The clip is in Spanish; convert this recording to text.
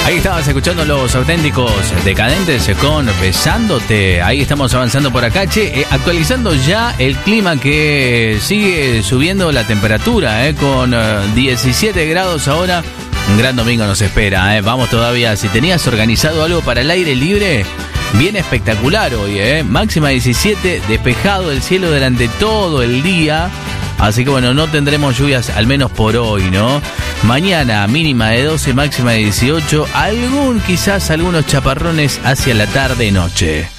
Ahí estabas escuchando Los Auténticos Decadentes con Besándote. Ahí estamos avanzando por acá, actualizando ya el clima, que sigue subiendo la temperatura, con 17 grados ahora. Un gran domingo nos espera, vamos todavía. Si tenías organizado algo para el aire libre, bien espectacular hoy, máxima 17, despejado el cielo durante todo el día. Así que bueno, no tendremos lluvias, al menos por hoy, ¿no? Mañana mínima de 12, máxima de 18, quizás algunos chaparrones hacia la tarde-noche.